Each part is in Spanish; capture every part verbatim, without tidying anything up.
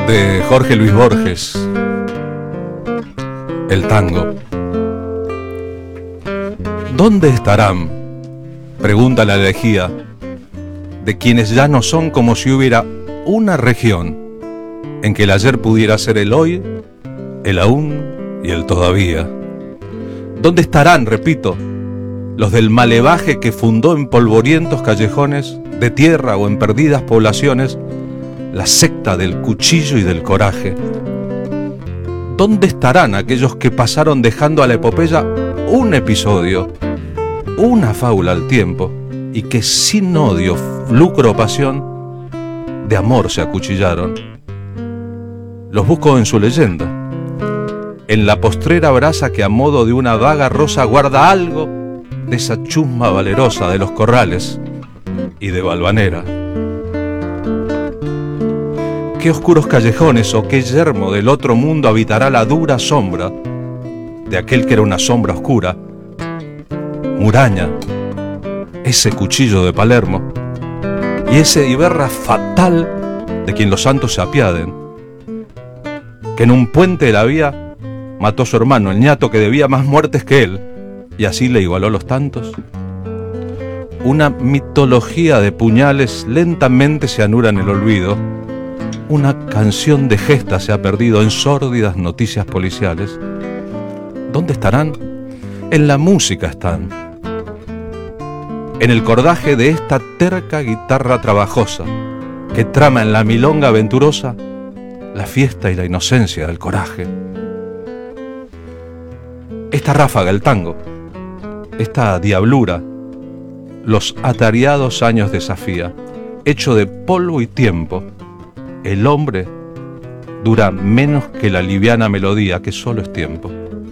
de Jorge Luis Borges, el tango. ¿Dónde estarán? Pregunta la elegía, de quienes ya no son, como si hubiera una región en que el ayer pudiera ser el hoy, el aún y el todavía. ¿Dónde estarán, repito, los del malevaje que fundó en polvorientos callejones de tierra o en perdidas poblaciones la secta del cuchillo y del coraje? ¿Dónde estarán aquellos que pasaron dejando a la epopeya un episodio, una fábula al tiempo, y que sin odio, lucro o pasión, de amor se acuchillaron? Los busco en su leyenda, en la postrera brasa que a modo de una vaga rosa guarda algo de esa chusma valerosa de los corrales y de Valvanera. ¿Qué oscuros callejones o qué yermo del otro mundo habitará la dura sombra de aquel que era una sombra oscura? Muraña, ese cuchillo de Palermo y ese Iberra fatal de quien los santos se apiaden, que en un puente de la vía mató a su hermano, el ñato que debía más muertes que él, y así le igualó los tantos. Una mitología de puñales lentamente se anura en el olvido. Una canción de gesta se ha perdido en sórdidas noticias policiales. ¿Dónde estarán? En la música están, en el cordaje de esta terca guitarra trabajosa que trama en la milonga aventurosa la fiesta y la inocencia del coraje. Esta ráfaga, el tango, esta diablura, los atareados años desafía, hecho de polvo y tiempo. El hombre dura menos que la liviana melodía que solo es tiempo.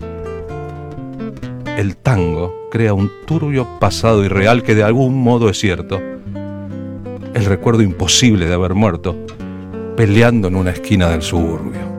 El tango crea un turbio pasado irreal que de algún modo es cierto. El recuerdo imposible de haber muerto peleando en una esquina del suburbio.